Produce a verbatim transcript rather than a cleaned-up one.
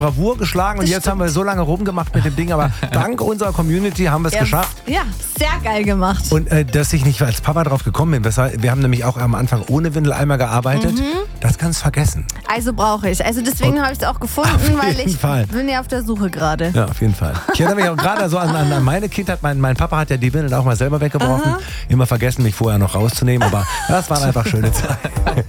Bravour geschlagen und Das jetzt stimmt. haben wir so lange rumgemacht mit dem Ding, aber dank unserer Community haben wir es Ja, geschafft. Ja, sehr geil gemacht. Und äh, dass ich nicht als Papa drauf gekommen bin, weshalb, wir haben nämlich auch am Anfang ohne Windeleimer gearbeitet, Mhm. das kannst du vergessen. Also brauche ich. Also deswegen habe ich es auch gefunden, Auf weil jeden ich Fall. bin ja auf der Suche gerade. Ja, auf jeden Fall. Ich erinnere mich auch gerade so an, an, an meine Kindheit. Mein, mein Papa hat ja die Windeln auch mal selber weggeworfen. Immer vergessen, mich vorher noch rauszunehmen, aber das waren einfach schöne Zeiten.